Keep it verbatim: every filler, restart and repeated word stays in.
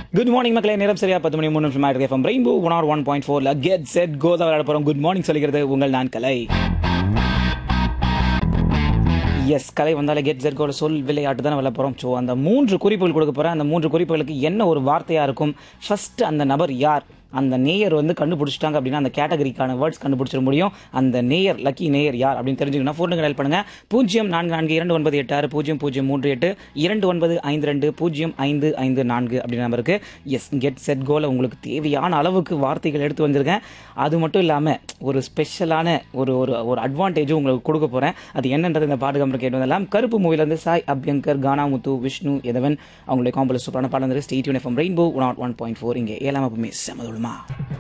Good morning மக்களே, நேரம் சரியா பத்து மணி மூணு நிமிஷம் ஆயிருக்கு. FM rainbow one R one point ஃபோர்ல கெட் செட் கோ தான் விளையாட போறோம். குட் மார்னிங் சொல்லிக்கிறது உங்கள் நான் கலை. எஸ், கலை வந்தாலே கெட் செட் கோல சொல் விளையாட்டு தான் விளையாட போகிறோம். ஸோ அந்த மூன்று குறிப்புகள் கொடுக்க போகிறேன். அந்த மூன்று குறிப்புகளுக்கு என்ன ஒரு வார்த்தையாக இருக்கும், ஃபர்ஸ்ட் அந்த நபர் யார், அந்த நேயர் வந்து கண்டுபிடிச்சிட்டாங்க அப்படின்னா அந்த கேட்டகரிக்கான வேர்ட்ஸ் கண்டுபிடிச்சிட முடியும். அந்த நேயர், லக்கி நேயர் யார் அப்படின்னு தெரிஞ்சுக்கணும். ஃபோனுக்கு டயல் பண்ணுங்க பூஜ்ஜியம் நான்கு நான்கு இரண்டு ஒன்பது எட்டு ஆறு பூஜ்ஜியம் பூஜ்ஜியம் மூன்று எட்டு இரண்டு ஒன்பது ஐந்து ரெண்டு பூஜ்ஜியம் ஐந்து ஐந்து நான்கு அப்படி நம்பருக்கு. எஸ், கெட் செட் கோல உங்களுக்கு தேவையான அளவுக்கு வார்த்தைகள் எடுத்து வந்திருக்கேன். அது மட்டும் இல்லாமல் ஒரு ஸ்பெஷலான ஒரு ஒரு ஒரு அட்வான்டேஜும் உங்களுக்கு கொடுக்க போகிறேன். அது என்னன்றது இந்த பாட்டு கம்பெனி கேட்டு வந்தெல்லாம். கருப்பு மூவிலேருந்து சாய் அபியங்கர், கானாமுத்து, விஷ்ணு, எதவன் அவங்களுடைய காம்பல சூப்பரான பாடம் வந்து state uniform rainbow one one point four. இங்கே ஏழாம் அப்பமே செமதுமா.